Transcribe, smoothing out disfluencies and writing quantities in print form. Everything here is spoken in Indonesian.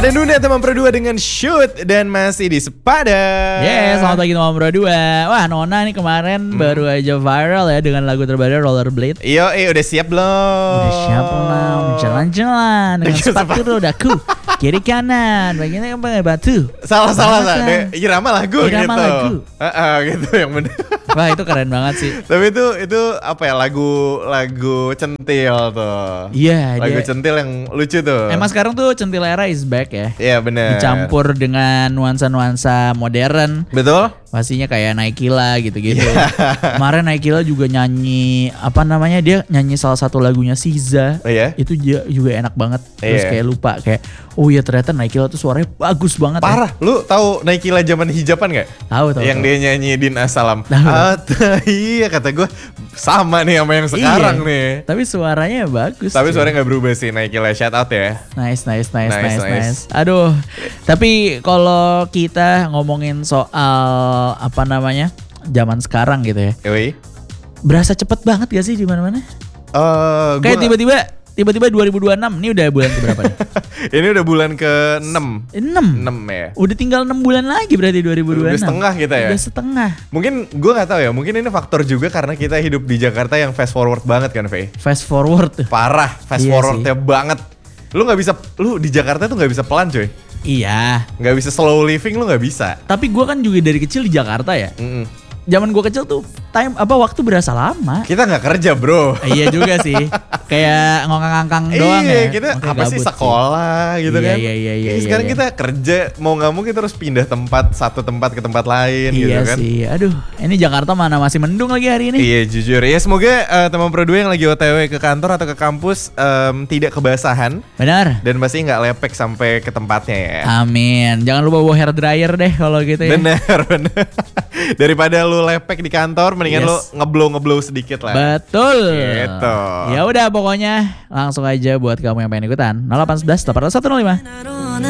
Ada Nuna teman Pro 2 dengan Shoot dan masih di Sepada. Yes, selamat pagi teman Pro 2. Wah, Nona nih kemarin baru aja viral ya dengan lagu terbaru Rollerblade. Yo, udah siap belum? Udah siap belum? Jalan-jalan dengan sepatu rodaku. Kiri kanan, bagiannya apa batu. Salah. Irama lagu Irama gitu. lagu. Gitu yang bener. Wah, itu keren banget sih. Tapi itu apa ya, lagu centil tuh. Iya, Lagu dia. centil yang lucu tuh. Emang sekarang tuh centil era is back ya. Iya bener. Dicampur dengan nuansa-nuansa modern. Betul? Pastinya kayak Naikila gitu-gitu. Kemarin Naikila juga nyanyi dia nyanyi salah satu lagunya Siza. Oh iya? Itu juga enak banget. Terus Iya. kayak lupa kayak oh iya ternyata Naikila tuh suaranya bagus banget. Parah, lu tahu Naikila zaman hijaban gak? Tahu. Yang dia nyanyi Din Assalam. Tahu. Iya, kata gue sama nih sama yang sekarang Iya. nih. Tapi suaranya bagus. Tapi cuy. suaranya gak berubah sih. Naikila, shout out ya. Nice. Nice. Aduh. Tapi kalau kita ngomongin soal zaman sekarang gitu ya. Yoi. Berasa cepet banget gak sih di mana-mana? Kayak tiba-tiba 2026. Ini udah bulan keberapa nih? Ini udah bulan ke-6. 6 ya. Udah tinggal 6 bulan lagi berarti 2026. Udah setengah kita ya. Udah setengah. Mungkin gue gak tahu ya. Mungkin ini faktor juga karena kita hidup di Jakarta yang fast forward banget kan, Faye. Fast forward tuh. Parah, fast Iya forwardnya banget. Lu di Jakarta tuh gak bisa pelan coy. Iya. Gak bisa slow living, lu gak bisa. Tapi gue kan juga dari kecil di Jakarta ya. Zaman gue kecil tuh waktu berasa lama. Kita gak kerja bro. Iya juga sih. Kayak ngongkang-ngangkang doang ya. Iya, kita Makanya apa sih gabut sekolah gitu Iya, kan. iya, Sekarang iya. kita kerja, mau gak mau kita harus pindah satu tempat ke tempat lain gitu Iya kan. sih. Aduh, ini Jakarta mana masih mendung lagi hari ini. Iya jujur ya, semoga teman Pro 2 yang lagi OTW ke kantor atau ke kampus tidak kebasahan. Benar. Dan pasti nggak lepek sampai ke tempatnya ya. Amin. Jangan lupa bawa hair dryer deh kalau gitu ya. Bener. Daripada lu lepek di kantor, mendingan lu ngeblow sedikit lah. Betul. Gitu. Ya udah pokoknya langsung aja buat kamu yang pengen ikutan 0811 80105.